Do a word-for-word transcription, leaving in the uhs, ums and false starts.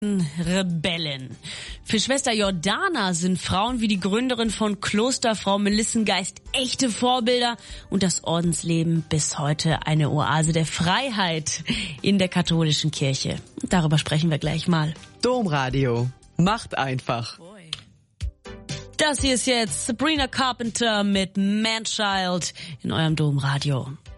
Rebellen. Für Schwester Jordana sind Frauen wie die Gründerin von Kloster, Frau Melissengeist, echte Vorbilder und das Ordensleben bis heute eine Oase der Freiheit in der katholischen Kirche. Darüber sprechen wir gleich mal. Domradio. Macht einfach. Das hier ist jetzt Sabrina Carpenter mit Manchild in eurem Domradio.